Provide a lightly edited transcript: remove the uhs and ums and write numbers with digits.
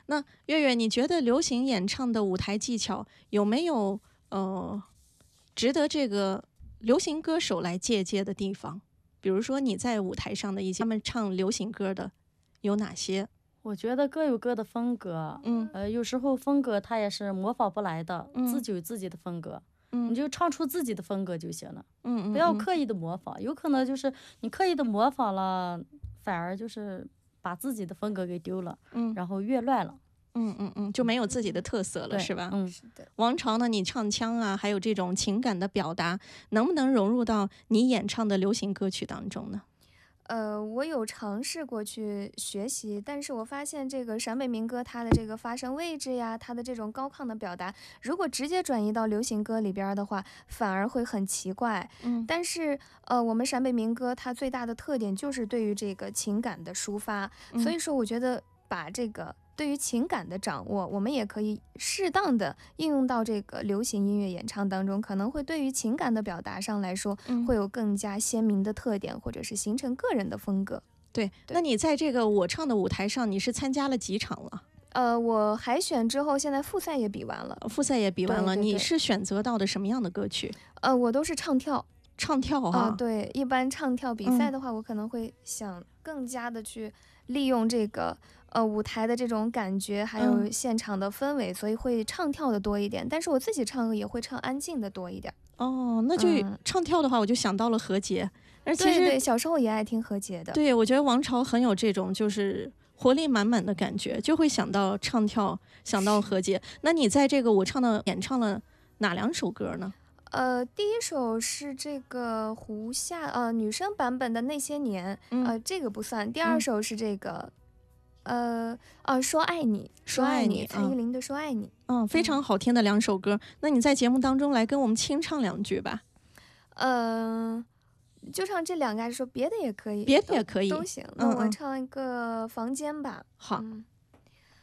那月月，你觉得流行演唱的舞台技巧有没有值得这个流行歌手来借鉴的地方？比如说你在舞台上的一些他们唱流行歌的有哪些？ 我觉得各有各的风格，有时候风格它也是模仿不来的，自己有自己的风格，你就唱出自己的风格就行了，不要刻意的模仿，有可能就是你刻意的模仿了，反而就是把自己的风格给丢了，然后越乱了。 就没有自己的特色了，是吧？ 是的。 王朝呢，你唱腔啊，还有这种情感的表达，能不能融入到你演唱的流行歌曲当中呢？ 我有尝试过去学习，但是我发现这个陕北民歌它的这个发声位置呀，它的这种高亢的表达，如果直接转移到流行歌里边的话，反而会很奇怪。但是我们陕北民歌它最大的特点就是对于这个情感的抒发，所以说我觉得把这个对于情感的掌握，我们也可以适当的应用到这个流行音乐演唱当中，可能会对于情感的表达上来说，会有更加鲜明的特点，或者是形成个人的风格。 对，那你在这个我唱的舞台上，你是参加了几场了？ 我海选之后，现在复赛也比完了。 复赛也比完了， 对对对你是选择到的什么样的歌曲？ 我都是唱跳。 唱跳啊？ 对，一般唱跳比赛的话，我可能会想更加的去利用这个舞台的这种感觉，还有现场的氛围，所以会唱跳的多一点。但是我自己唱歌也会唱安静的多一点。 那就唱跳的话，我就想到了何洁。而其实对，小时候也爱听何洁的。 对，我觉得王朝很有这种就是活力满满的感觉，就会想到唱跳，想到何洁。那你在这个我唱的演唱了哪2首歌呢？ 第一首是这个胡夏女生版本的那些年，这个不算。第二首是这个说爱你， 说爱你， 蔡依林的说爱你。 非常好听的2首歌。那你在节目当中来跟我们清唱2句吧。 就唱这2个，还是说别的也可以？ 别的也可以， 都行。那我唱一个房间吧。 好。